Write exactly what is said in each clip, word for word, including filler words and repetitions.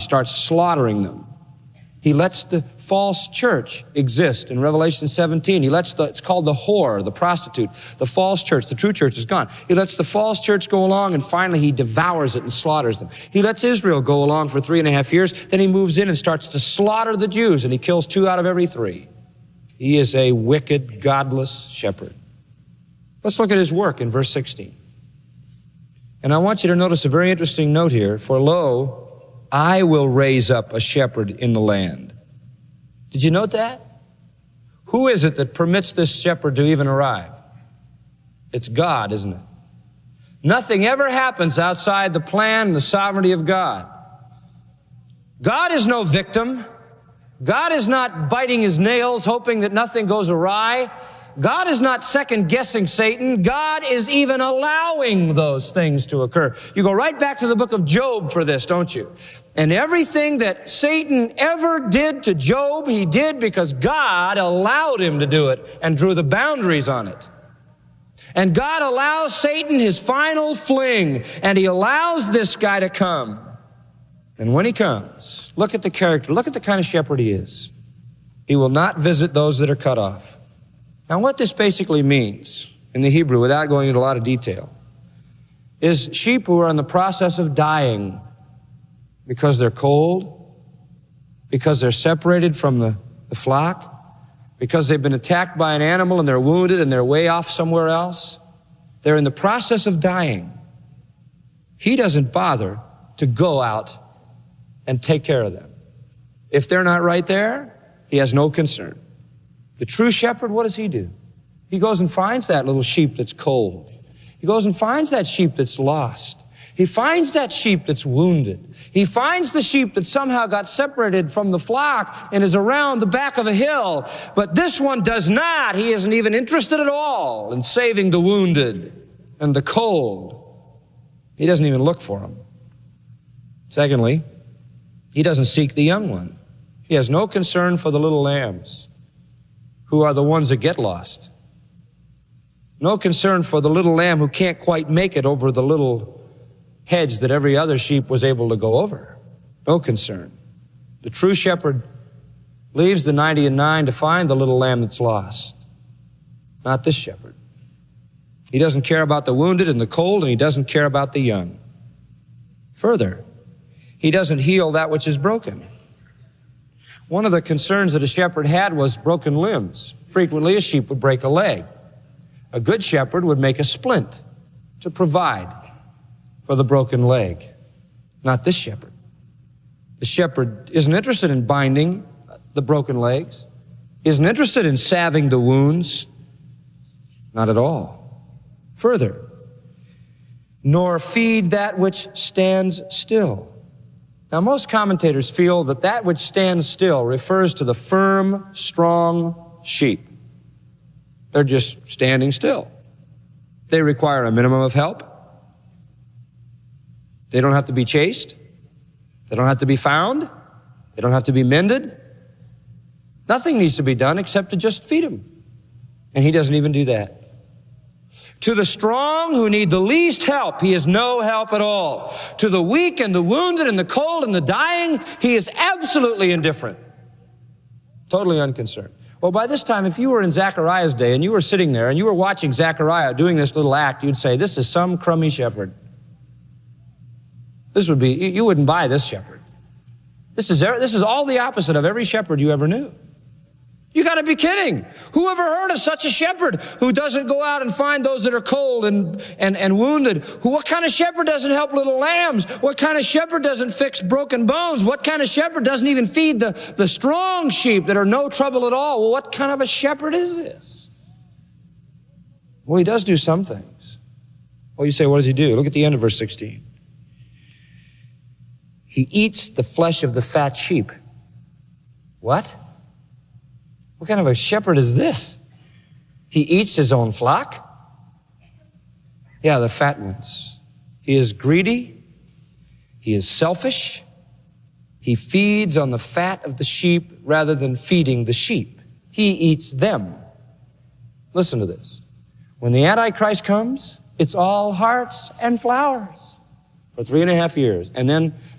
starts slaughtering them. He lets the false church exist in Revelation seventeen. He lets the, it's called the whore, the prostitute. The false church, the true church is gone. He lets the false church go along, and finally he devours it and slaughters them. He lets Israel go along for three and a half years. Then he moves in and starts to slaughter the Jews, and he kills two out of every three. He is a wicked, godless shepherd. Let's look at his work in verse sixteen. And I want you to notice a very interesting note here. For lo, I will raise up a shepherd in the land. Did you note that? Who is it that permits this shepherd to even arrive? It's God, isn't it? Nothing ever happens outside the plan and the sovereignty of God. God is no victim. God is not biting his nails, hoping that nothing goes awry. God is not second-guessing Satan. God is even allowing those things to occur. You go right back to the book of Job for this, don't you? And everything that Satan ever did to Job, he did because God allowed him to do it and drew the boundaries on it. And God allows Satan his final fling, and he allows this guy to come. And when he comes, look at the character, look at the kind of shepherd he is. He will not visit those that are cut off. Now, what this basically means in the Hebrew, without going into a lot of detail, is sheep who are in the process of dying because they're cold, because they're separated from the, the flock, because they've been attacked by an animal and they're wounded and they're way off somewhere else. They're in the process of dying. He doesn't bother to go out and take care of them. If they're not right there, he has no concern. The true shepherd, what does he do? He goes and finds that little sheep that's cold. He goes and finds that sheep that's lost. He finds that sheep that's wounded. He finds the sheep that somehow got separated from the flock and is around the back of a hill. But this one does not. He isn't even interested at all in saving the wounded and the cold. He doesn't even look for them. Secondly, he doesn't seek the young one. He has no concern for the little lambs, who are the ones that get lost. No concern for the little lamb who can't quite make it over the little hedge that every other sheep was able to go over. No concern. The true shepherd leaves the ninety and nine to find the little lamb that's lost. Not this shepherd. He doesn't care about the wounded and the cold, and he doesn't care about the young. Further, he doesn't heal that which is broken. One of the concerns that a shepherd had was broken limbs. Frequently, a sheep would break a leg. A good shepherd would make a splint to provide for the broken leg. Not this shepherd. The shepherd isn't interested in binding the broken legs, isn't interested in salving the wounds. Not at all. Further, nor feed that which stands still. Now, most commentators feel that that which stands still refers to the firm, strong sheep. They're just standing still. They require a minimum of help. They don't have to be chased. They don't have to be found. They don't have to be mended. Nothing needs to be done except to just feed them. And he doesn't even do that. To the strong who need the least help, he is no help at all. To the weak and the wounded and the cold and the dying, he is absolutely indifferent. Totally unconcerned. Well, by this time, if you were in Zechariah's day and you were sitting there and you were watching Zechariah doing this little act, you'd say, this is some crummy shepherd. This would be, you wouldn't buy this shepherd. This is, this is all the opposite of every shepherd you ever knew. You got to be kidding. Who ever heard of such a shepherd who doesn't go out and find those that are cold and, and, and wounded? Who, what kind of shepherd doesn't help little lambs? What kind of shepherd doesn't fix broken bones? What kind of shepherd doesn't even feed the, the strong sheep that are no trouble at all? Well, what kind of a shepherd is this? Well, he does do some things. Well, you say, what does he do? Look at the end of verse sixteen. He eats the flesh of the fat sheep. What? What kind of a shepherd is this? He eats his own flock? Yeah, the fat ones. He is greedy. He is selfish. He feeds on the fat of the sheep rather than feeding the sheep. He eats them. Listen to this. When the Antichrist comes, it's all hearts and flowers for three and a half years. And then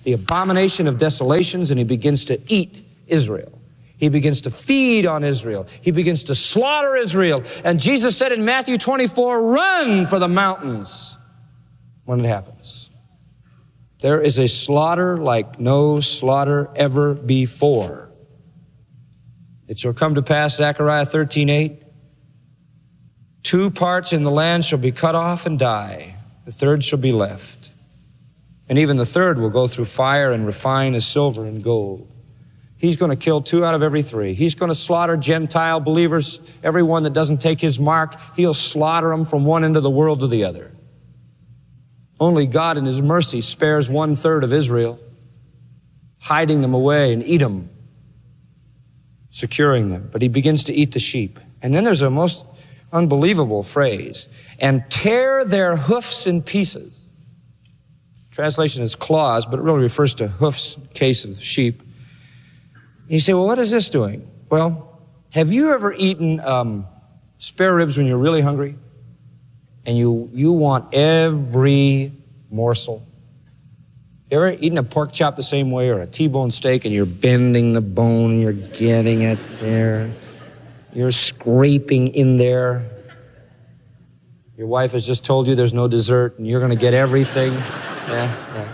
the abomination of desolations, and he begins to eat Israel. He begins to feed on Israel. He begins to slaughter Israel. And Jesus said in Matthew twenty-four, run for the mountains when it happens. There is a slaughter like no slaughter ever before. It shall come to pass, Zechariah thirteen eight, two parts in the land shall be cut off and die. The third shall be left. And even the third will go through fire and refine as silver and gold. He's going to kill two out of every three. He's going to slaughter Gentile believers. Everyone that doesn't take his mark, he'll slaughter them from one end of the world to the other. Only God in his mercy spares one third of Israel, hiding them away and eat them, securing them. But he begins to eat the sheep. And then there's a most unbelievable phrase, and tear their hoofs in pieces. Translation is claws, but it really refers to hoofs in case of sheep. You say, well, what is this doing? Well, have you ever eaten um, spare ribs when you're really hungry? And you, you want every morsel? You ever eaten a pork chop the same way, or a T-bone steak, and you're bending the bone, you're getting it there, you're scraping in there. Your wife has just told you there's no dessert, and you're going to get everything. Yeah, yeah.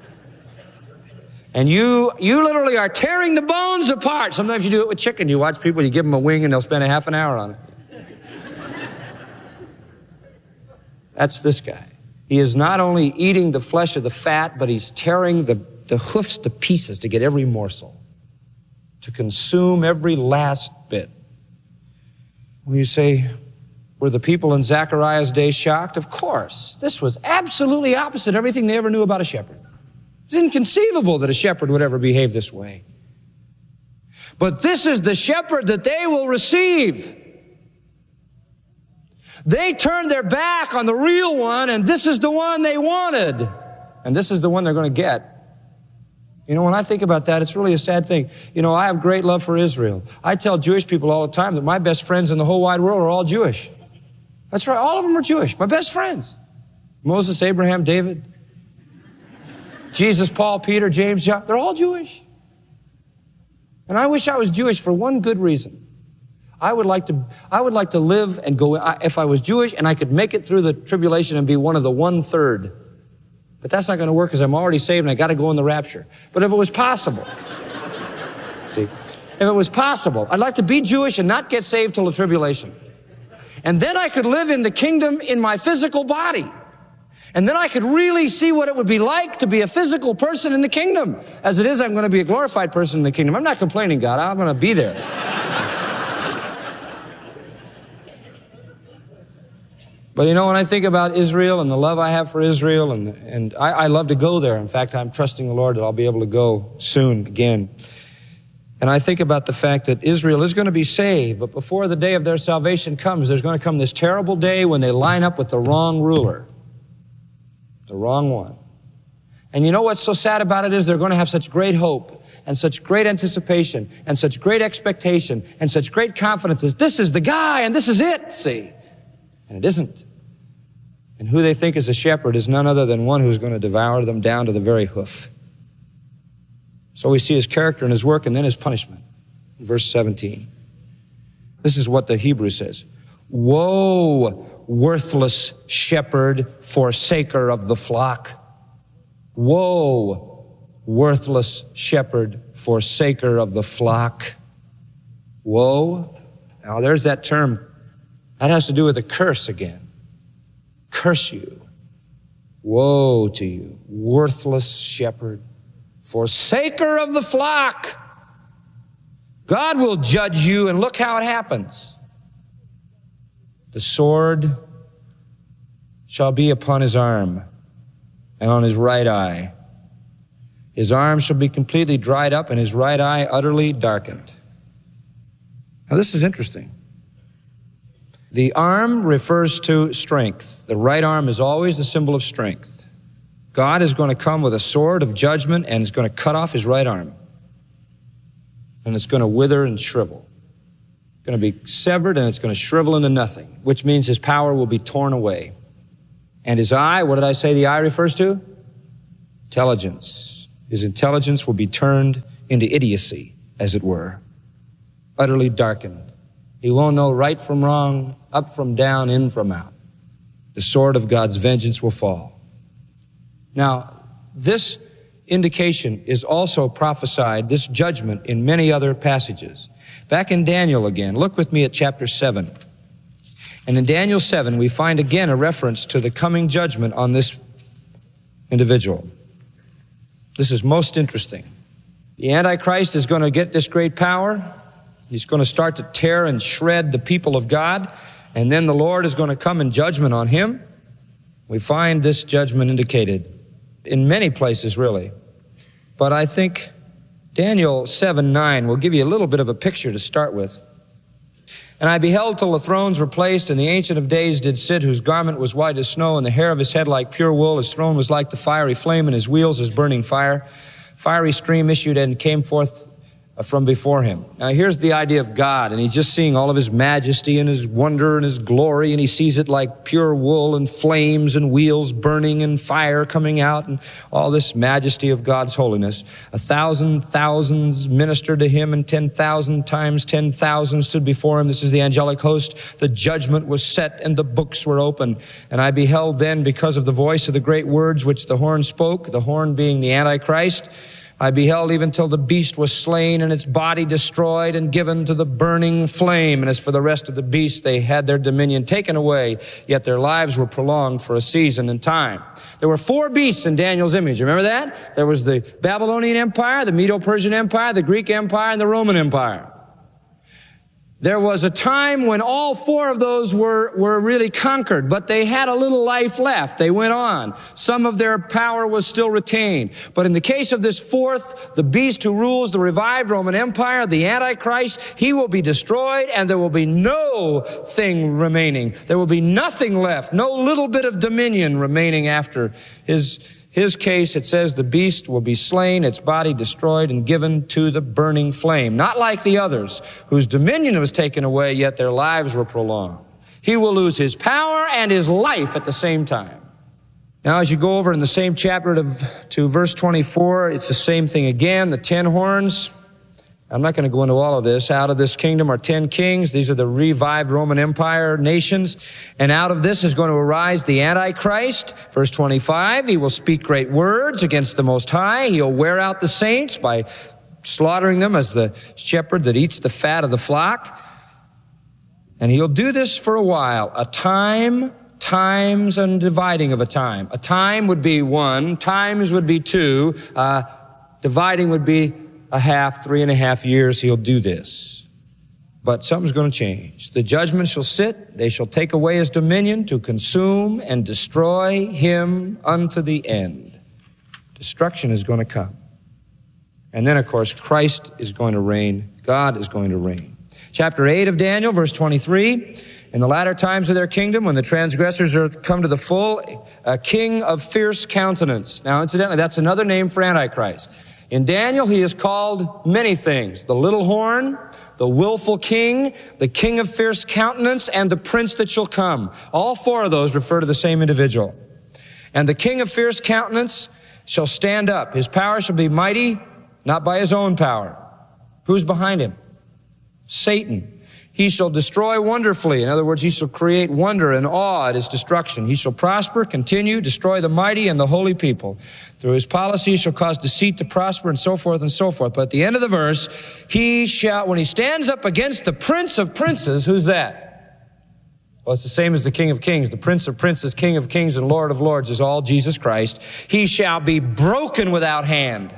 And you, you literally are tearing the bones apart. Sometimes you do it with chicken. You watch people, you give them a wing, and they'll spend a half an hour on it. That's this guy. He is not only eating the flesh of the fat, but he's tearing the, the hoofs to pieces to get every morsel, to consume every last bit. When you say, were the people in Zechariah's day shocked? Of course. This was absolutely opposite everything they ever knew about a shepherd. It's inconceivable that a shepherd would ever behave this way. But this is the shepherd that they will receive. They turned their back on the real one, and this is the one they wanted. And this is the one they're going to get. You know, when I think about that, it's really a sad thing. You know, I have great love for Israel. I tell Jewish people all the time that my best friends in the whole wide world are all Jewish. That's right, all of them are Jewish. My best friends. Moses, Abraham, David, Jesus, Paul, Peter, James, John, they're all Jewish. And I wish I was Jewish for one good reason. I would like to, I would like to live and go, if I was Jewish and I could make it through the tribulation and be one of the one third. But that's not going to work because I'm already saved and I got to go in the rapture. But if it was possible, see, if it was possible, I'd like to be Jewish and not get saved till the tribulation. And then I could live in the kingdom in my physical body. And then I could really see what it would be like to be a physical person in the kingdom. As it is, I'm going to be a glorified person in the kingdom. I'm not complaining, God. I'm going to be there. But you know, when I think about Israel and the love I have for Israel, and, and I, I love to go there. In fact, I'm trusting the Lord that I'll be able to go soon again. And I think about the fact that Israel is going to be saved, but before the day of their salvation comes, there's going to come this terrible day when they line up with the wrong ruler. The wrong one. And you know what's so sad about it is they're going to have such great hope and such great anticipation and such great expectation and such great confidence that this is the guy and this is it, see? And it isn't. And who they think is a shepherd is none other than one who's going to devour them down to the very hoof. So we see his character and his work and then his punishment. In verse seventeen. This is what the Hebrew says. Woe, worthless shepherd, forsaker of the flock. Woe, worthless shepherd, forsaker of the flock. Woe. Now there's that term. That has to do with a curse again. Curse you. Woe to you, worthless shepherd, forsaker of the flock. God will judge you, and look how it happens. The sword shall be upon his arm and on his right eye. His arm shall be completely dried up and his right eye utterly darkened. Now this is interesting. The arm refers to strength. The right arm is always the symbol of strength. God is going to come with a sword of judgment and is going to cut off his right arm. And it's going to wither and shrivel. Going to be severed and it's going to shrivel into nothing, which means his power will be torn away. And his eye, what did I say the eye refers to? Intelligence. His intelligence will be turned into idiocy, as it were, utterly darkened. He won't know right from wrong, up from down, in from out. The sword of God's vengeance will fall. Now, this indication is also prophesied, this judgment, in many other passages. Back in Daniel again, look with me at chapter seven. And in Daniel seven, we find again a reference to the coming judgment on this individual. This is most interesting. The Antichrist is going to get this great power. He's going to start to tear and shred the people of God. And then the Lord is going to come in judgment on him. We find this judgment indicated in many places, really. But I think Daniel seven nine will give you a little bit of a picture to start with. And I beheld till the thrones were placed, and the Ancient of Days did sit, whose garment was white as snow, and the hair of his head like pure wool. His throne was like the fiery flame, and his wheels as burning fire. Fiery stream issued and came forth from before him. Now here's the idea of God, and he's just seeing all of his majesty and his wonder and his glory, and he sees it like pure wool and flames and wheels burning and fire coming out and all this majesty of God's holiness. A thousand thousands ministered to him, and ten thousand times ten thousand stood before him. This is the angelic host. The judgment was set and the books were open. And I beheld then, because of the voice of the great words which the horn spoke, the horn being the Antichrist, I beheld even till the beast was slain and its body destroyed and given to the burning flame. And as for the rest of the beasts, they had their dominion taken away, yet their lives were prolonged for a season and time. There were four beasts in Daniel's image. Remember that? There was the Babylonian Empire, the Medo-Persian Empire, the Greek Empire, and the Roman Empire. There was a time when all four of those were, were really conquered, but they had a little life left. They went on. Some of their power was still retained. But in the case of this fourth, the beast who rules the revived Roman Empire, the Antichrist, he will be destroyed, and there will be no thing remaining. There will be nothing left, no little bit of dominion remaining after his His case, it says the beast will be slain, its body destroyed, and given to the burning flame. Not like the others, whose dominion was taken away, yet their lives were prolonged. He will lose his power and his life at the same time. Now, as you go over in the same chapter to, to verse twenty-four, it's the same thing again. The ten horns. I'm not going to go into all of this. Out of this kingdom are ten kings. These are the revived Roman Empire nations. And out of this is going to arise the Antichrist. Verse twenty-five, he will speak great words against the Most High. He'll wear out the saints by slaughtering them as the shepherd that eats the fat of the flock. And he'll do this for a while. A time, times, and dividing of a time. A time would be one. Times would be two. Uh, dividing would be a half, three and a half years, he'll do this. But something's going to change. The judgment shall sit, they shall take away his dominion to consume and destroy him unto the end. Destruction is going to come. And then, of course, Christ is going to reign. God is going to reign. Chapter eight of Daniel, verse twenty-three, in the latter times of their kingdom, when the transgressors are come to the full, a king of fierce countenance. Now, incidentally, that's another name for Antichrist. In Daniel, he is called many things. The little horn, the willful king, the king of fierce countenance, and the prince that shall come. All four of those refer to the same individual. And the king of fierce countenance shall stand up. His power shall be mighty, not by his own power. Who's behind him? Satan. He shall destroy wonderfully. In other words, he shall create wonder and awe at his destruction. He shall prosper, continue, destroy the mighty and the holy people. Through his policy, he shall cause deceit to prosper, and so forth and so forth. But at the end of the verse, he shall, when he stands up against the prince of princes, who's that? Well, it's the same as the King of Kings. The Prince of Princes, King of Kings, and Lord of Lords is all Jesus Christ. He shall be broken without hand.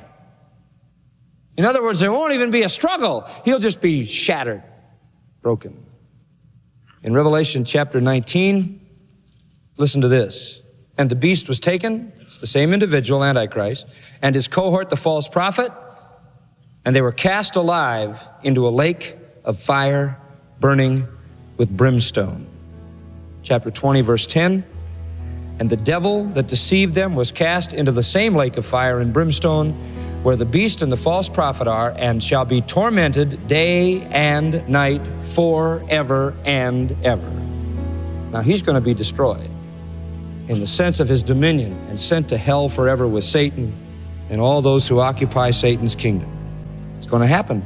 In other words, there won't even be a struggle. He'll just be shattered. Broken. In Revelation chapter nineteen, listen to this. And the beast was taken, it's the same individual, Antichrist, and his cohort, the false prophet, and they were cast alive into a lake of fire burning with brimstone. Chapter twenty, verse ten, and the devil that deceived them was cast into the same lake of fire and brimstone, where the beast and the false prophet are, and shall be tormented day and night forever and ever. Now, he's going to be destroyed in the sense of his dominion and sent to hell forever with Satan and all those who occupy Satan's kingdom. It's going to happen.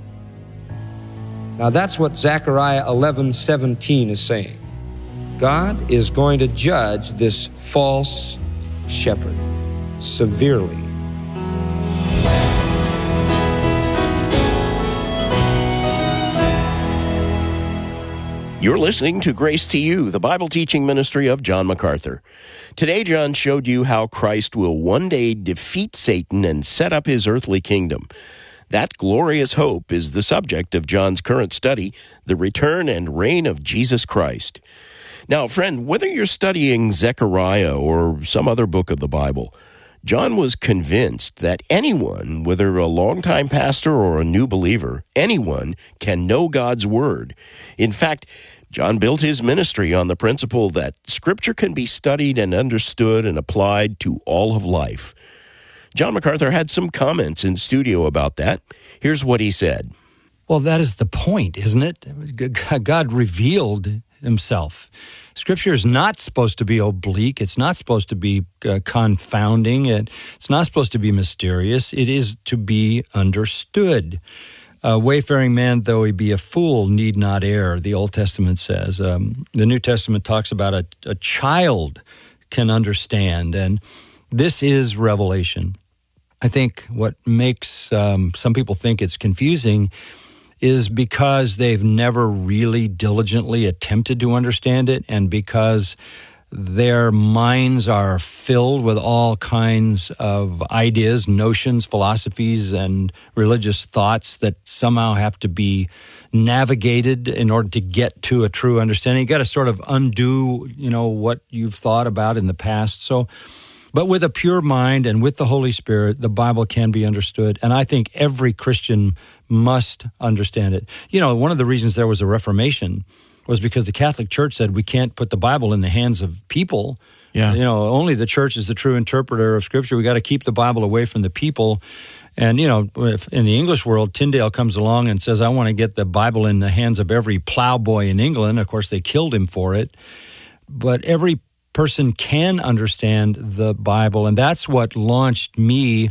Now that's what Zechariah eleven seventeen is saying. God is going to judge this false shepherd severely. You're listening to Grace to You, the Bible teaching ministry of John MacArthur. Today, John showed you how Christ will one day defeat Satan and set up his earthly kingdom. That glorious hope is the subject of John's current study, the return and reign of Jesus Christ. Now, friend, whether you're studying Zechariah or some other book of the Bible, John was convinced that anyone, whether a longtime pastor or a new believer, anyone can know God's Word. In fact, John built his ministry on the principle that Scripture can be studied and understood and applied to all of life. John MacArthur had some comments in studio about that. Here's what he said. Well, that is the point, isn't it? God revealed himself. Scripture is not supposed to be oblique. It's not supposed to be uh, confounding. It, it's not supposed to be mysterious. It is to be understood. A wayfaring man, though he be a fool, need not err, the Old Testament says. Um, the New Testament talks about a, a child can understand, and this is revelation. I think what makes um, some people think it's confusing is because they've never really diligently attempted to understand it, and because their minds are filled with all kinds of ideas, notions, philosophies, and religious thoughts that somehow have to be navigated in order to get to a true understanding. You got to sort of undo, you know, what you've thought about in the past. So, but with a pure mind and with the Holy Spirit, the Bible can be understood. And I think every Christian must understand it. You know, one of the reasons there was a Reformation was because the Catholic Church said we can't put the Bible in the hands of people. Yeah. You know, only the church is the true interpreter of Scripture. We got to keep the Bible away from the people. And, you know, if in the English world, Tyndale comes along and says, I want to get the Bible in the hands of every plowboy in England. Of course, they killed him for it. But every person can understand the Bible, and that's what launched me,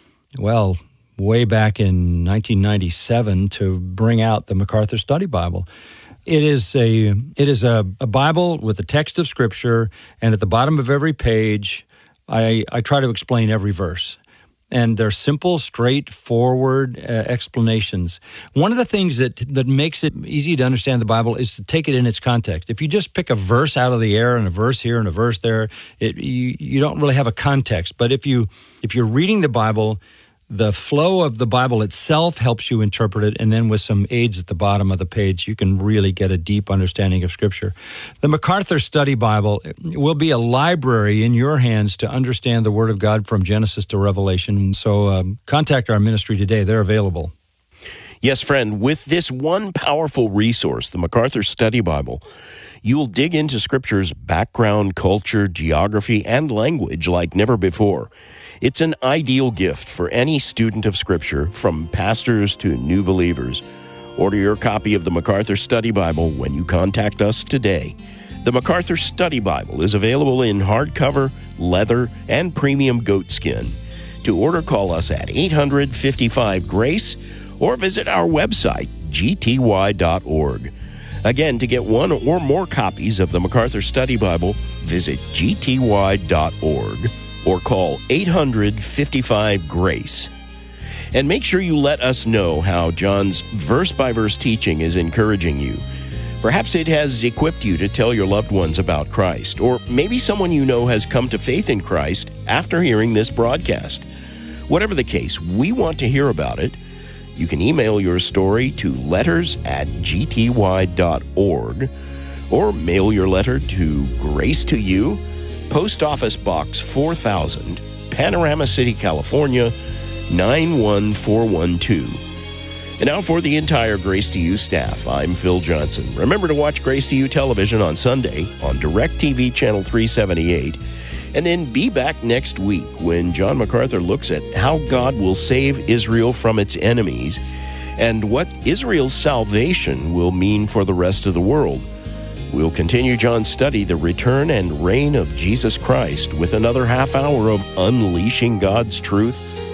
well, way back in nineteen ninety-seven to bring out the MacArthur Study Bible. It is a it is a, a Bible with a text of Scripture, and at the bottom of every page, I, I try to explain every verse. And they're simple, straightforward uh, explanations. One of the things that, that makes it easy to understand the Bible is to take it in its context. If you just pick a verse out of the air and a verse here and a verse there, it, you, you don't really have a context. But if you if you're reading the Bible, the flow of the Bible itself helps you interpret it, and then with some aids at the bottom of the page, you can really get a deep understanding of Scripture. The MacArthur Study Bible will be a library in your hands to understand the Word of God from Genesis to Revelation. So um, contact our ministry today. They're available. Yes, friend, with this one powerful resource, the MacArthur Study Bible, you'll dig into Scripture's background, culture, geography, and language like never before. It's an ideal gift for any student of Scripture, from pastors to new believers. Order your copy of the MacArthur Study Bible when you contact us today. The MacArthur Study Bible is available in hardcover, leather, and premium goatskin. To order, call us at eight hundred, fifty-five, GRACE or visit our website, g t y dot org. Again, to get one or more copies of the MacArthur Study Bible, visit g t y dot org. or call eight hundred, fifty-five, GRACE. And make sure you let us know how John's verse-by-verse teaching is encouraging you. Perhaps it has equipped you to tell your loved ones about Christ, or maybe someone you know has come to faith in Christ after hearing this broadcast. Whatever the case, we want to hear about it. You can email your story to letters at g t y dot org or mail your letter to Grace to You, Post Office Box four thousand, Panorama City, California, nine one four one two. And now for the entire Grace to You staff, I'm Phil Johnson. Remember to watch Grace to You television on Sunday on DirecTV Channel three seventy-eight. And then be back next week when John MacArthur looks at how God will save Israel from its enemies and what Israel's salvation will mean for the rest of the world. We'll continue John's study, The Return and Reign of Jesus Christ, with another half hour of unleashing God's truth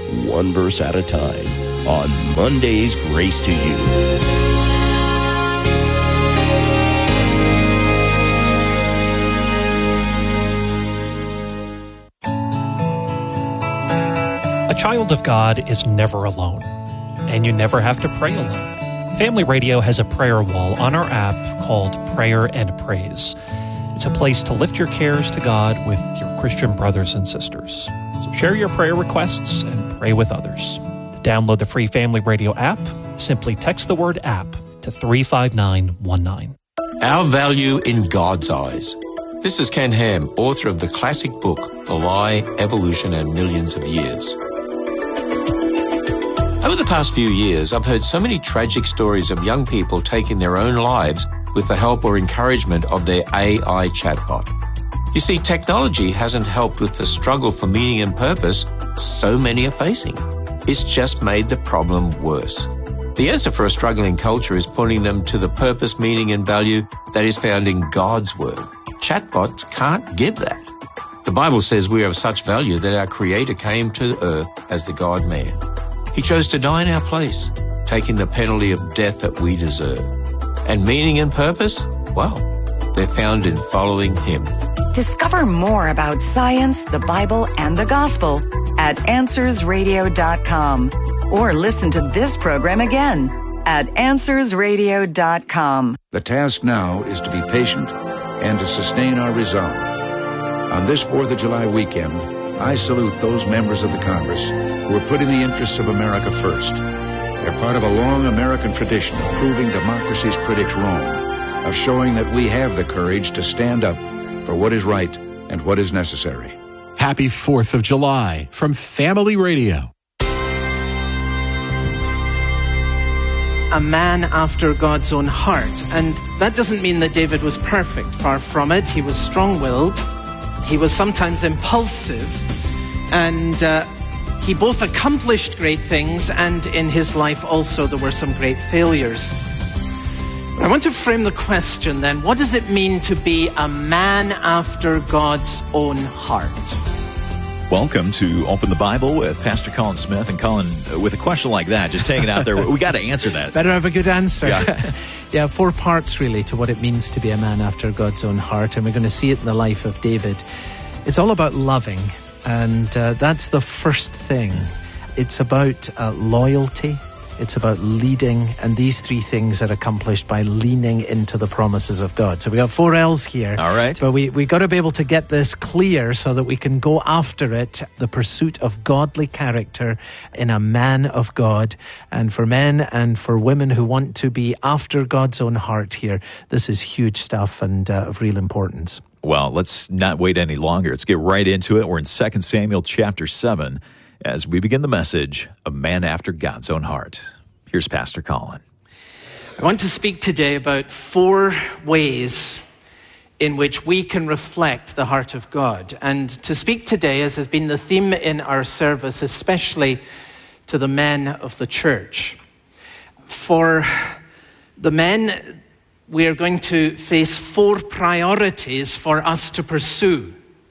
one verse at a time on Monday's Grace to You. A child of God is never alone, and you never have to pray alone. Family Radio has a prayer wall on our app called Prayer and Praise. It's a place to lift your cares to God with your Christian brothers and sisters. So share your prayer requests and pray with others. To download the free Family Radio app, simply text the word app to three five nine one nine. Our value in God's eyes. This is Ken Ham, author of the classic book, The Lie, Evolution and Millions of Years. Over the past few years, I've heard so many tragic stories of young people taking their own lives with the help or encouragement of their A I chatbot. You see, technology hasn't helped with the struggle for meaning and purpose so many are facing. It's just made the problem worse. The answer for a struggling culture is pointing them to the purpose, meaning and value that is found in God's Word. Chatbots can't give that. The Bible says we are of such value that our Creator came to earth as the God-man. He chose to die in our place, taking the penalty of death that we deserve. And meaning and purpose? Well, they're found in following Him. Discover more about science, the Bible, and the gospel at answers radio dot com. Or listen to this program again at answers radio dot com. The task now is to be patient and to sustain our resolve. On this fourth of July weekend, I salute those members of the Congress who are putting the interests of America first. They're part of a long American tradition of proving democracy's critics wrong, of showing that we have the courage to stand up for what is right and what is necessary. Happy fourth of July from Family Radio. A man after God's own heart. And that doesn't mean that David was perfect. Far from it. He was strong-willed. He was sometimes impulsive. And uh, he both accomplished great things, and in his life also there were some great failures. I want to frame the question then, what does it mean to be a man after God's own heart? Welcome to Open the Bible with Pastor Colin Smith. And Colin, with a question like that, just take it out there, we got to answer that. Better have a good answer. Yeah. Yeah, four parts really to what it means to be a man after God's own heart. And we're going to see it in the life of David. It's all about loving. And uh, that's the first thing. It's about uh, loyalty. It's about leading. And these three things are accomplished by leaning into the promises of God. So we got four L's here. All right. But we, we got to be able to get this clear so that we can go after it. The pursuit of godly character in a man of God. And for men and for women who want to be after God's own heart here, this is huge stuff and uh, of real importance. Well, let's not wait any longer. Let's get right into it. We're in Second Samuel chapter seven as we begin the message, A Man After God's Own Heart. Here's Pastor Colin. I want to speak today about four ways in which we can reflect the heart of God. And to speak today, as has been the theme in our service, especially to the men of the church. For the men, we are going to face four priorities for us to pursue.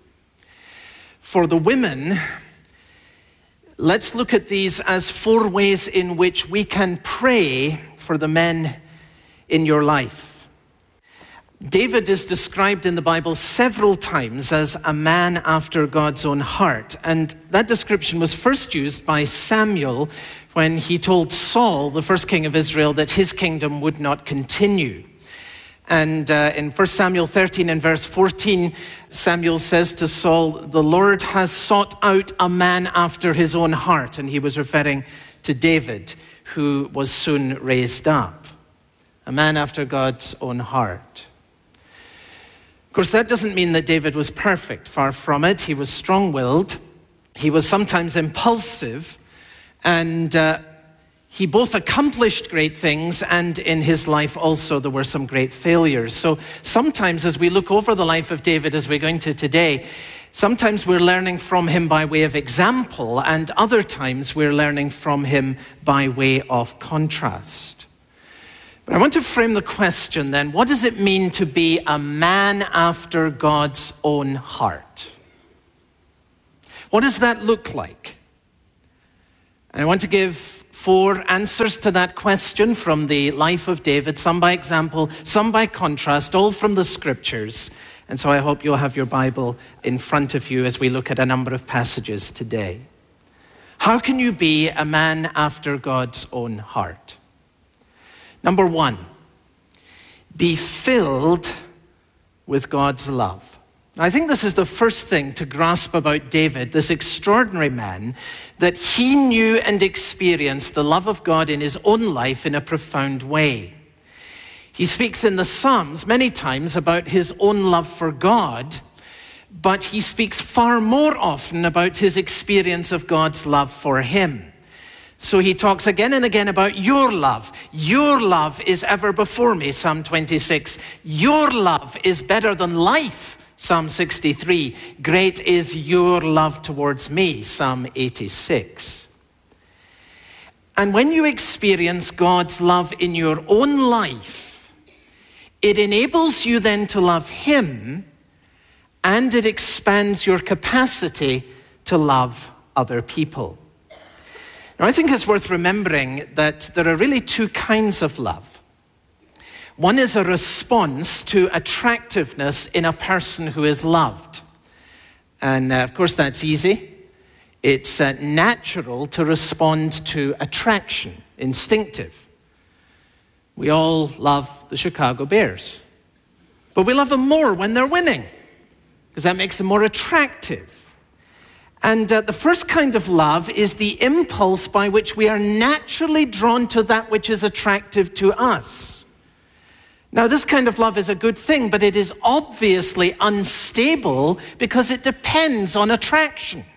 For the women, let's look at these as four ways in which we can pray for the men in your life. David is described in the Bible several times as a man after God's own heart. And that description was first used by Samuel when he told Saul, the first king of Israel, that his kingdom would not continue. And uh, in First Samuel thirteen and verse fourteen, Samuel says to Saul, the Lord has sought out a man after his own heart. And he was referring to David, who was soon raised up. A man after God's own heart. Of course, that doesn't mean that David was perfect. Far from it. He was strong-willed. He was sometimes impulsive. And uh, he both accomplished great things, and in his life also there were some great failures. So sometimes as we look over the life of David, as we're going to today, sometimes we're learning from him by way of example, and other times we're learning from him by way of contrast. But I want to frame the question then, what does it mean to be a man after God's own heart? What does that look like? And I want to give four answers to that question from the life of David, some by example, some by contrast, all from the scriptures. And so I hope you'll have your Bible in front of you as we look at a number of passages today. How can you be a man after God's own heart? Number one, be filled with God's love. I think this is the first thing to grasp about David, this extraordinary man, that he knew and experienced the love of God in his own life in a profound way. He speaks in the Psalms many times about his own love for God, but he speaks far more often about his experience of God's love for him. So he talks again and again about your love. Your love is ever before me, Psalm twenty-six. Your love is better than life, Psalm sixty-three. Great is your love towards me, Psalm eighty-six. And when you experience God's love in your own life, it enables you then to love him, and it expands your capacity to love other people. Now, I think it's worth remembering that there are really two kinds of love. One is a response to attractiveness in a person who is loved. And uh, of course, that's easy. It's uh, natural to respond to attraction, instinctive. We all love the Chicago Bears. But we love them more when they're winning, because that makes them more attractive. And uh, the first kind of love is the impulse by which we are naturally drawn to that which is attractive to us. Now, this kind of love is a good thing, but it is obviously unstable because it depends on attraction.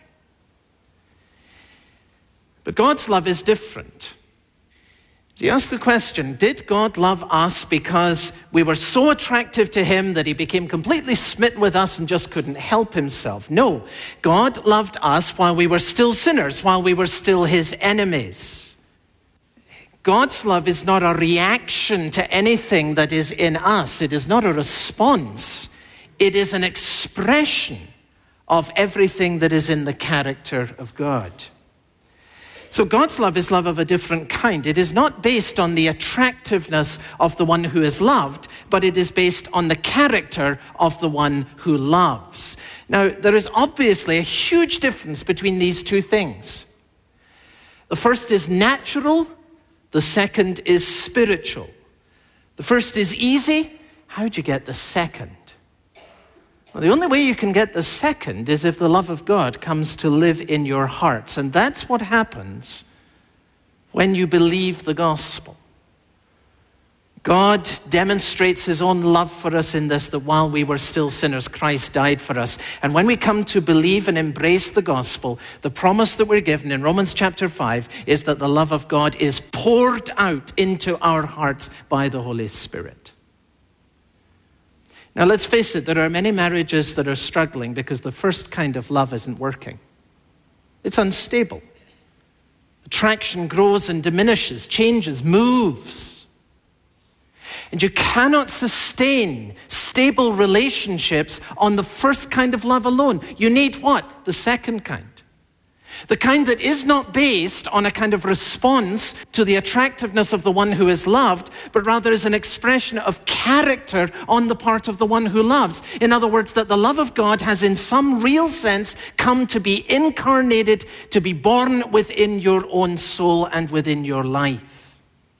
But God's love is different. So you ask the question, did God love us because we were so attractive to him that he became completely smitten with us and just couldn't help himself? No, God loved us while we were still sinners, while we were still his enemies. God's love is not a reaction to anything that is in us. It is not a response. It is an expression of everything that is in the character of God. So God's love is love of a different kind. It is not based on the attractiveness of the one who is loved, but it is based on the character of the one who loves. Now, there is obviously a huge difference between these two things. The first is natural, the second is spiritual. The first is easy. How'd you get the second? Well, the only way you can get the second is if the love of God comes to live in your hearts. And that's what happens when you believe the gospel. God demonstrates his own love for us in this, that while we were still sinners, Christ died for us. And when we come to believe and embrace the gospel, the promise that we're given in Romans chapter five is that the love of God is poured out into our hearts by the Holy Spirit. Now, let's face it, there are many marriages that are struggling because the first kind of love isn't working. It's unstable. Attraction grows and diminishes, changes, moves. And you cannot sustain stable relationships on the first kind of love alone. You need what? The second kind. The kind that is not based on a kind of response to the attractiveness of the one who is loved, but rather is an expression of character on the part of the one who loves. In other words, that the love of God has in some real sense come to be incarnated, to be born within your own soul and within your life.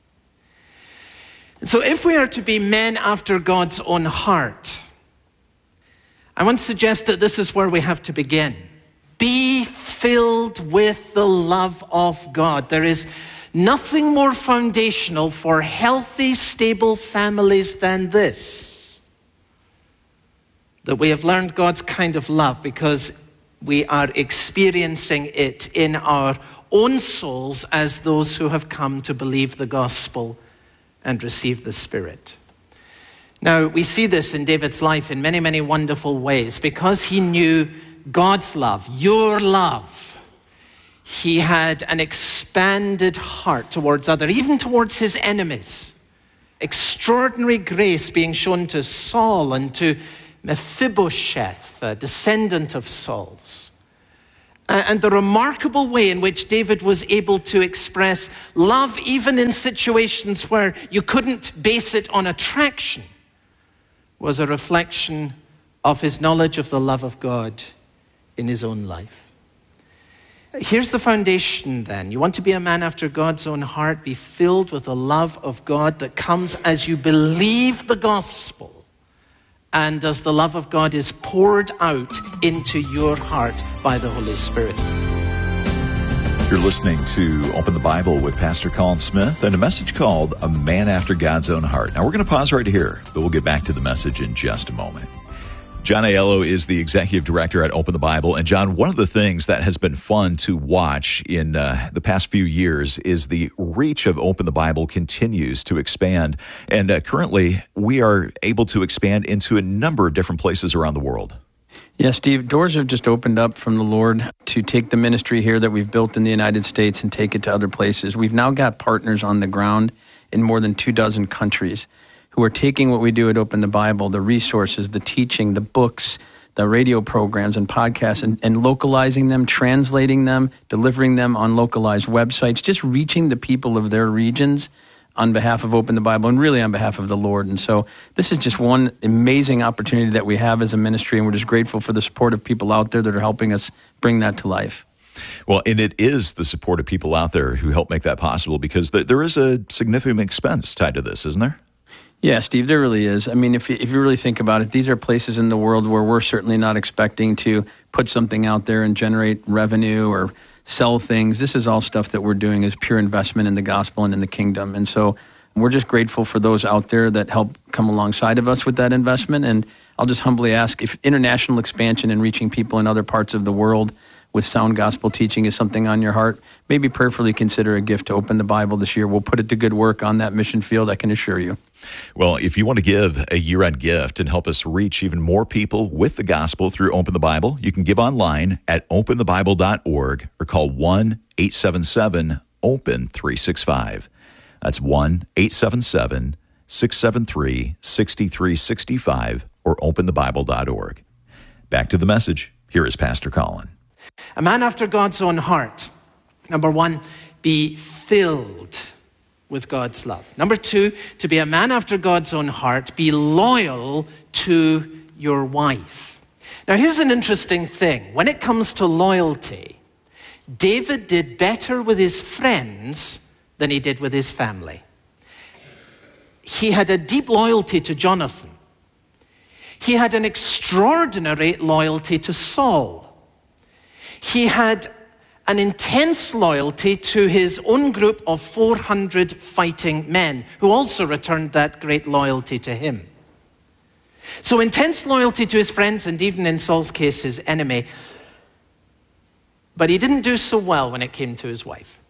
And so if we are to be men after God's own heart, I want to suggest that this is where we have to begin. Be filled with the love of God. There is nothing more foundational for healthy, stable families than this. That we have learned God's kind of love because we are experiencing it in our own souls as those who have come to believe the gospel and receive the Spirit. Now, we see this in David's life in many, many wonderful ways. Because he knew God's love, your love, he had an expanded heart towards others, even towards his enemies. Extraordinary grace being shown to Saul and to Mephibosheth, a descendant of Saul's. and the remarkable way in which David was able to express love even in situations where you couldn't base it on attraction was a reflection of his knowledge of the love of God in his own life. Here's the foundation then. You want to be a man after God's own heart, be filled with the love of God that comes as you believe the gospel and as the love of God is poured out into your heart by the Holy Spirit. You're listening to Open the Bible with Pastor Colin Smith and a message called A Man After God's Own Heart. Now we're going to pause right here, but we'll get back to the message in just a moment. John Aiello is the executive director at Open the Bible. And John, one of the things that has been fun to watch in uh, the past few years is the reach of Open the Bible continues to expand. And uh, currently, we are able to expand into a number of different places around the world. Yeah, Steve, doors have just opened up from the Lord to take the ministry here that we've built in the United States and take it to other places. We've now got partners on the ground in more than two dozen countries who are taking what we do at Open the Bible, the resources, the teaching, the books, the radio programs and podcasts, and, and localizing them, translating them, delivering them on localized websites, just reaching the people of their regions on behalf of Open the Bible and really on behalf of the Lord. And so this is just one amazing opportunity that we have as a ministry, and we're just grateful for the support of people out there that are helping us bring that to life. Well, and it is the support of people out there who help make that possible, because th- there is a significant expense tied to this, isn't there? Yeah, Steve, there really is. I mean, if you, if you really think about it, these are places in the world where we're certainly not expecting to put something out there and generate revenue or sell things. This is all stuff that we're doing as pure investment in the gospel and in the kingdom. And so we're just grateful for those out there that help come alongside of us with that investment. And I'll just humbly ask, if international expansion and reaching people in other parts of the world with sound gospel teaching is something on your heart, maybe prayerfully consider a gift to Open the Bible this year. We'll put it to good work on that mission field, I can assure you. Well, if you want to give a year-end gift and help us reach even more people with the gospel through Open the Bible, you can give online at open the bible dot org or call one eight seven seven open three six five. That's one eight seven seven six seven three six three six five or open the bible dot org. Back to the message. Here is Pastor Colin. A man after God's own heart. Number one, be filled with God's love. Number two, to be a man after God's own heart, be loyal to your wife. Now, here's an interesting thing. When it comes to loyalty, David did better with his friends than he did with his family. He had a deep loyalty to Jonathan. He had an extraordinary loyalty to Saul. He had an intense loyalty to his own group of four hundred fighting men, who also returned that great loyalty to him. So intense loyalty to his friends, and even in Saul's case, his enemy. But he didn't do so well when it came to his wife.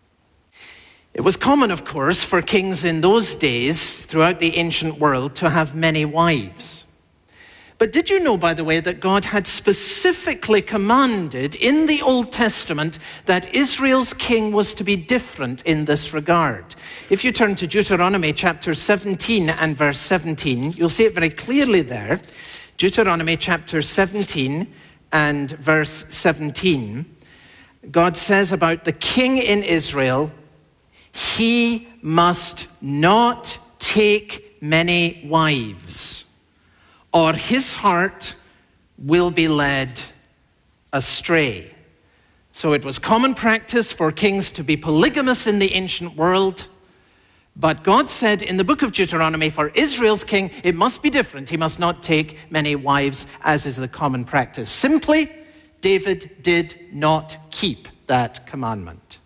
It was common, of course, for kings in those days, throughout the ancient world, to have many wives. But did you know, by the way, that God had specifically commanded in the Old Testament that Israel's king was to be different in this regard? If you turn to Deuteronomy chapter seventeen and verse seventeen, you'll see it very clearly there. Deuteronomy chapter seventeen and verse seventeen. God says about the king in Israel, he must not take many wives, or his heart will be led astray. So it was common practice for kings to be polygamous in the ancient world. But God said in the book of Deuteronomy, for Israel's king, it must be different. He must not take many wives, as is the common practice. Simply, David did not keep that commandment.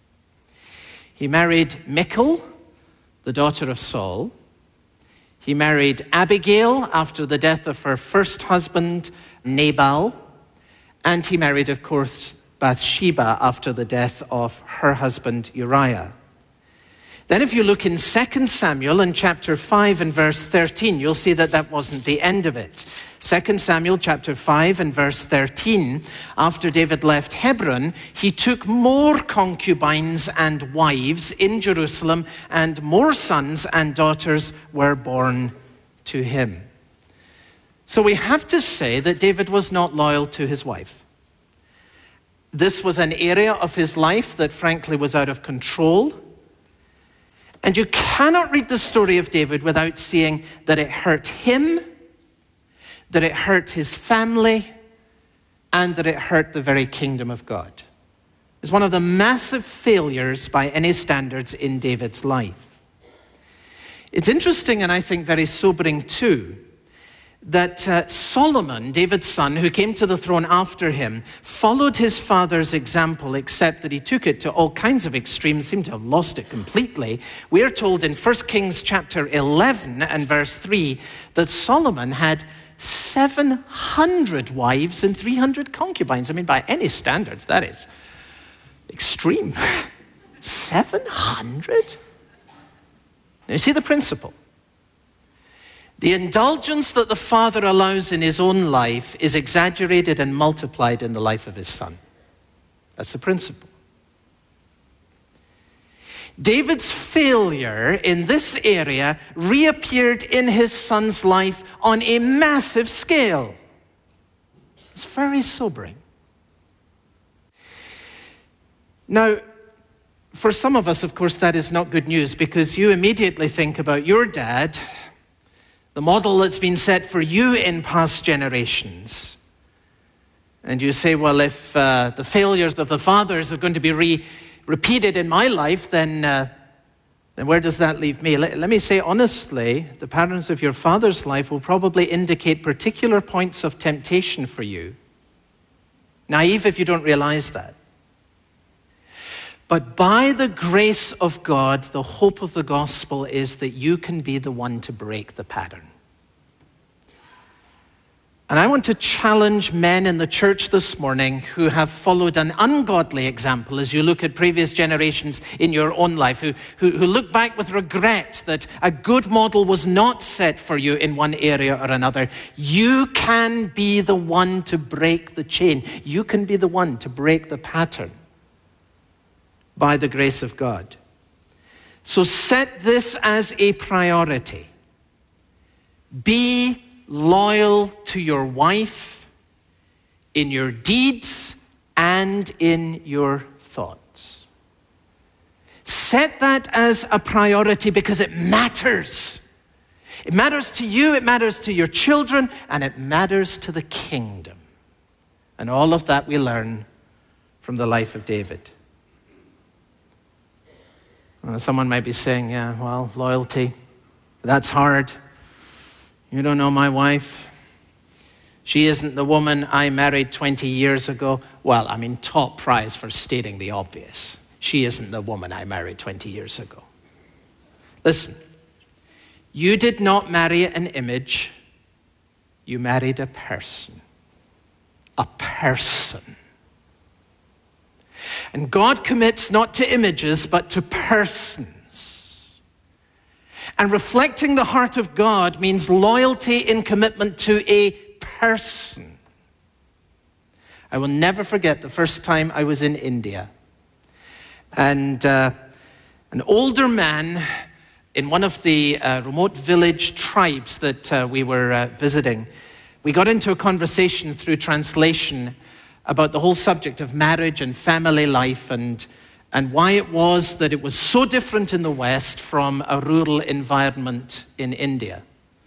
He married Michal, the daughter of Saul. He married Abigail after the death of her first husband, Nabal. And he married, of course, Bathsheba after the death of her husband, Uriah. Then if you look in Second Samuel in chapter five and verse thirteen, you'll see that that wasn't the end of it. Second Samuel chapter five and verse thirteen, after David left Hebron, he took more concubines and wives in Jerusalem, and more sons and daughters were born to him. So we have to say that David was not loyal to his wife. This was an area of his life that frankly was out of control. And you cannot read the story of David without seeing that it hurt him, that it hurt his family, and that it hurt the very kingdom of God. It's one of the massive failures by any standards in David's life. It's interesting, and I think very sobering too, that uh, Solomon, David's son, who came to the throne after him, followed his father's example, except that he took it to all kinds of extremes, seemed to have lost it completely. We are told in First Kings chapter eleven and verse three that Solomon had seven hundred wives and three hundred concubines. I mean, by any standards, that is extreme. seven hundred? Now, you see the principle. The indulgence that the father allows in his own life is exaggerated and multiplied in the life of his son. That's the principle. David's failure in this area reappeared in his son's life on a massive scale. It's very sobering. Now, for some of us, of course, that is not good news, because you immediately think about your dad, the model that's been set for you in past generations. And you say, well, if uh, the failures of the fathers are going to be re- repeated in my life, then, uh, then where does that leave me? Let, let me say honestly, the patterns of your father's life will probably indicate particular points of temptation for you. Naive if you don't realize that. But by the grace of God, the hope of the gospel is that you can be the one to break the pattern. And I want to challenge men in the church this morning who have followed an ungodly example as you look at previous generations in your own life, who, who, who look back with regret that a good model was not set for you in one area or another. You can be the one to break the chain. You can be the one to break the pattern by the grace of God. So set this as a priority. Be loyal to your wife in your deeds and in your thoughts. Set that as a priority because it matters. It matters to you, it matters to your children, and it matters to the kingdom. And all of that we learn from the life of David. Well, someone might be saying, yeah, well, loyalty, that's hard. You don't know my wife. She isn't the woman I married twenty years ago. Well, I mean, top prize for stating the obvious. She isn't the woman I married twenty years ago. Listen, you did not marry an image. You married a person. A person. And God commits not to images, but to persons. And reflecting the heart of God means loyalty in commitment to a person. I will never forget the first time I was in India. And uh, an older man in one of the uh, remote village tribes that uh, we were uh, visiting, we got into a conversation through translation about the whole subject of marriage and family life and, and why it was that it was so different in the West from a rural environment in India.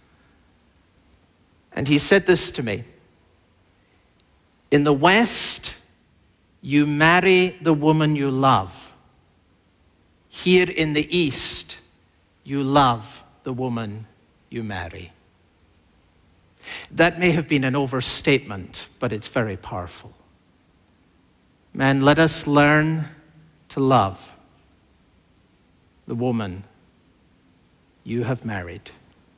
And he said this to me: in the West, you marry the woman you love. Here in the East, you love the woman you marry. That may have been an overstatement, but it's very powerful. Man, let us learn to love the woman you have married.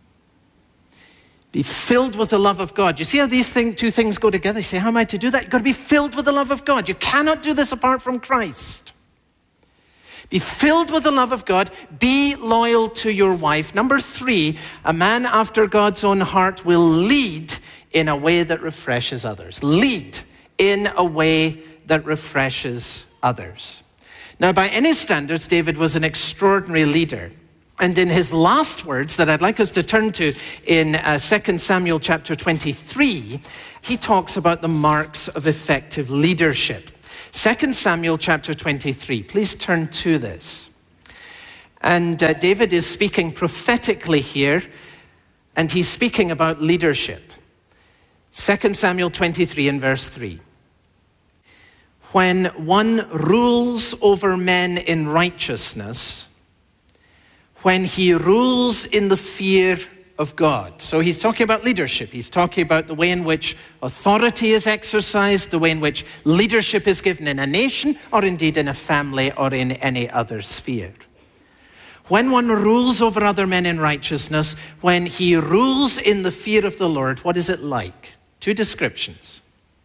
Be filled with the love of God. You see how these thing, two things go together? You say, how am I to do that? You've got to be filled with the love of God. You cannot do this apart from Christ. Be filled with the love of God. Be loyal to your wife. Number three, a man after God's own heart will lead in a way that refreshes others. Lead in a way that refreshes others. Now, by any standards, David was an extraordinary leader. And in his last words that I'd like us to turn to in uh, Second Samuel chapter twenty-three, he talks about the marks of effective leadership. Second Samuel chapter twenty-three. Please turn to this. And uh, David is speaking prophetically here, and he's speaking about leadership. Second Samuel twenty-three and verse three. When one rules over men in righteousness, when he rules in the fear of God. So he's talking about leadership. He's talking about the way in which authority is exercised, the way in which leadership is given in a nation, or indeed in a family, or in any other sphere. When one rules over other men in righteousness, when he rules in the fear of the Lord, what is it like? Two descriptions.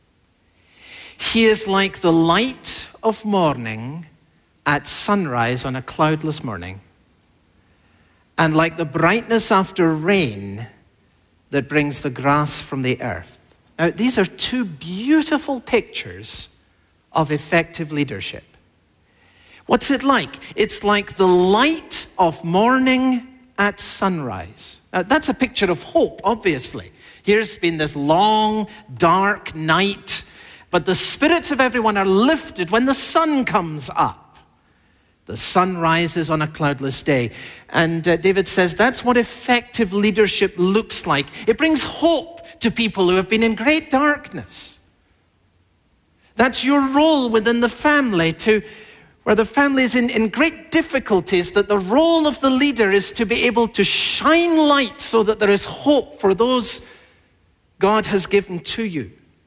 He is like the light of morning at sunrise on a cloudless morning, and like the brightness after rain that brings the grass from the earth. Now, these are two beautiful pictures of effective leadership. What's it like? It's like the light of morning at sunrise. Now, that's a picture of hope, obviously. Here's been this long, dark night, but the spirits of everyone are lifted when the sun comes up. The sun rises on a cloudless day. And uh, David says that's what effective leadership looks like. It brings hope to people who have been in great darkness. That's your role within the family, to where the family is in, in great difficulties, that the role of the leader is to be able to shine light so that there is hope for those God has given to you.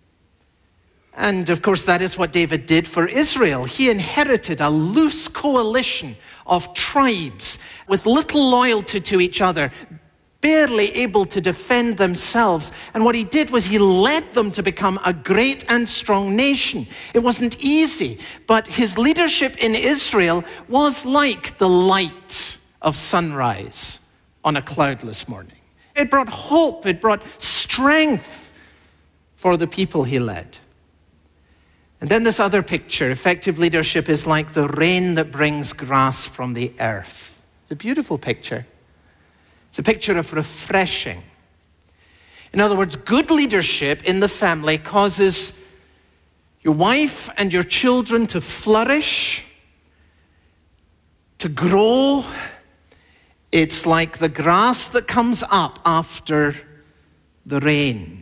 And of course, that is what David did for Israel. He inherited a loose coalition of tribes with little loyalty to each other, barely able to defend themselves. And what he did was he led them to become a great and strong nation. It wasn't easy, but his leadership in Israel was like the light of sunrise on a cloudless morning. It brought hope, it brought strength for the people he led. And then this other picture, effective leadership is like the rain that brings grass from the earth. It's a beautiful picture. It's a picture of refreshing. In other words, good leadership in the family causes your wife and your children to flourish, to grow. It's like the grass that comes up after the rain.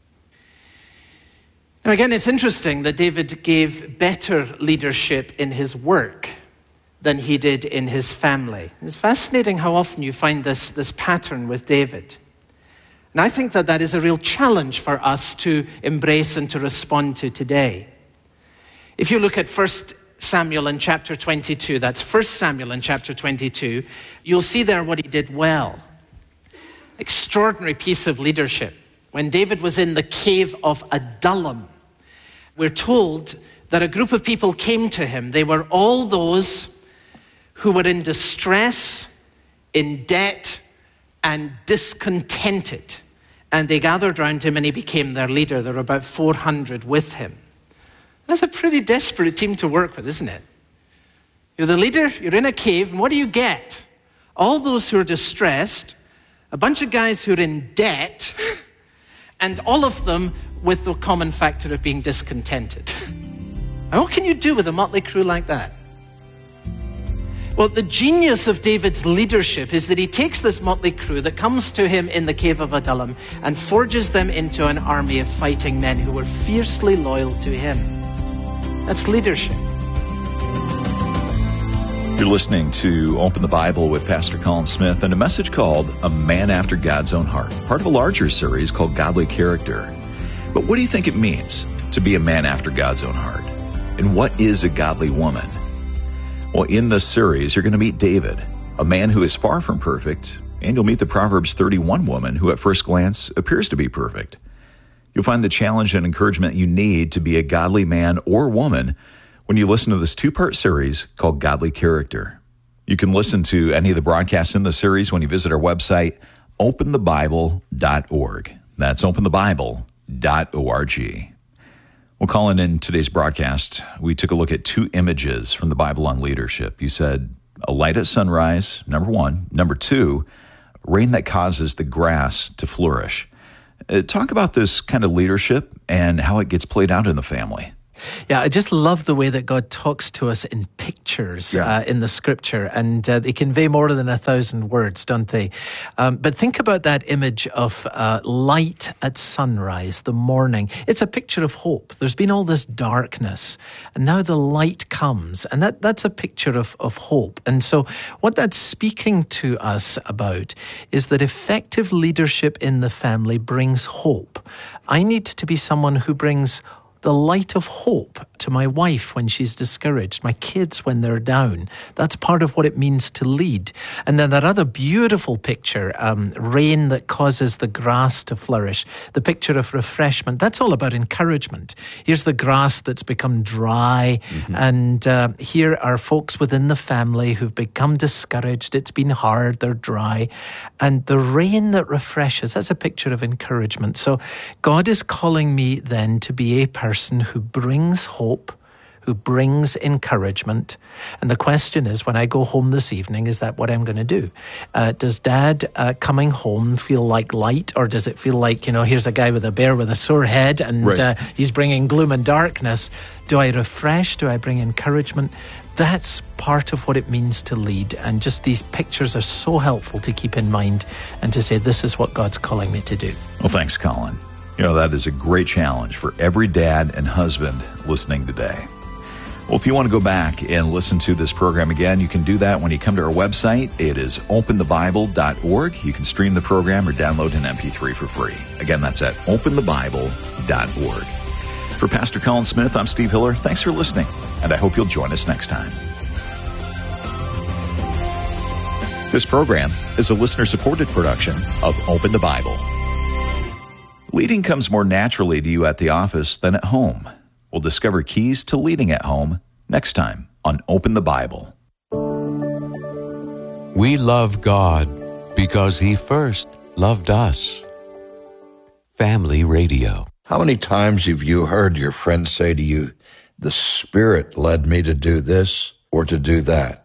Now again, it's interesting that David gave better leadership in his work than he did in his family. It's fascinating how often you find this, this pattern with David. And I think that that is a real challenge for us to embrace and to respond to today. If you look at First Samuel in chapter twenty-two, that's First Samuel in chapter twenty-two, you'll see there what he did well. Extraordinary piece of leadership. When David was in the cave of Adullam, we're told that a group of people came to him. They were all those who were in distress, in debt, and discontented. And they gathered around him and he became their leader. There were about four hundred with him. That's a pretty desperate team to work with, isn't it? You're the leader, you're in a cave, and what do you get? All those who are distressed, a bunch of guys who are in debt, and all of them with the common factor of being discontented. And what can you do with a motley crew like that? Well, the genius of David's leadership is that he takes this motley crew that comes to him in the cave of Adullam and forges them into an army of fighting men who were fiercely loyal to him. That's leadership. You're listening to Open the Bible with Pastor Colin Smith and a message called A Man After God's Own Heart, part of a larger series called Godly Character. But what do you think it means to be a man after God's own heart? And what is a godly woman? Well, in this series, you're going to meet David, a man who is far from perfect, and you'll meet the Proverbs thirty-one woman who at first glance appears to be perfect. You'll find the challenge and encouragement you need to be a godly man or woman when you listen to this two-part series called Godly Character. You can listen to any of the broadcasts in the series when you visit our website, open the bible dot org. That's open the bible dot org. Well, Colin, in today's broadcast, we took a look at two images from the Bible on leadership. You said a light at sunrise, number one. Number two, rain that causes the grass to flourish. Uh, talk about this kind of leadership and how it gets played out in the family. Yeah, I just love the way that God talks to us in pictures Yeah. uh, in the Scripture, and uh, they convey more than a thousand words, don't they? Um, but think about that image of uh, light at sunrise, the morning. It's a picture of hope. There's been all this darkness, and now the light comes, and that, that's a picture of, of hope. And so what that's speaking to us about is that effective leadership in the family brings hope. I need to be someone who brings the light of hope to my wife when she's discouraged, my kids when they're down. That's part of what it means to lead. And then that other beautiful picture, um, rain that causes the grass to flourish, the picture of refreshment, that's all about encouragement. Here's the grass that's become dry, mm-hmm. and uh, here are folks within the family who've become discouraged. It's been hard, they're dry. And the rain that refreshes, that's a picture of encouragement. So God is calling me then to be a person person who brings hope, who brings encouragement. And the question is, when I go home this evening, is that what I'm going to do? Uh, does Dad uh, coming home feel like light, or does it feel like, you know, here's a guy with a bear with a sore head, and right. uh, he's bringing gloom and darkness? Do I refresh? Do I bring encouragement? That's part of what it means to lead. And just these pictures are so helpful to keep in mind and to say, this is what God's calling me to do. Well, thanks, Colin. You know, that is a great challenge for every dad and husband listening today. Well, if you want to go back and listen to this program again, you can do that when you come to our website. It is open the bible dot org. You can stream the program or download an M P three for free. Again, that's at open the bible dot org. For Pastor Colin Smith, I'm Steve Hiller. Thanks for listening, and I hope you'll join us next time. This program is a listener-supported production of Open the Bible. Leading comes more naturally to you at the office than at home. We'll discover keys to leading at home next time on Open the Bible. We love God because He first loved us. Family Radio. How many times have you heard your friend say to you, the Spirit led me to do this or to do that?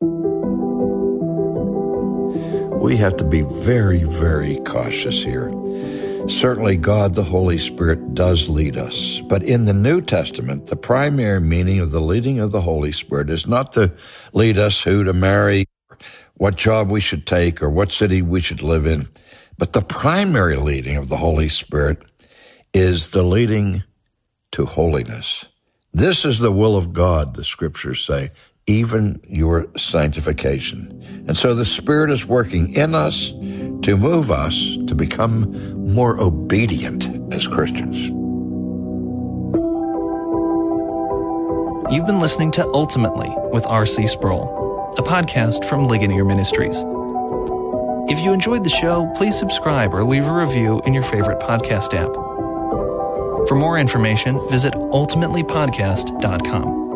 We have to be very, very cautious here. Certainly, God, the Holy Spirit, does lead us. But in the New Testament, the primary meaning of the leading of the Holy Spirit is not to lead us who to marry, what job we should take, or what city we should live in. But the primary leading of the Holy Spirit is the leading to holiness. This is the will of God, the Scriptures say, even your sanctification. And so the Spirit is working in us to move us to become more obedient as Christians. You've been listening to Ultimately with R C Sproul, a podcast from Ligonier Ministries. If you enjoyed the show, please subscribe or leave a review in your favorite podcast app. For more information, visit ultimately podcast dot com.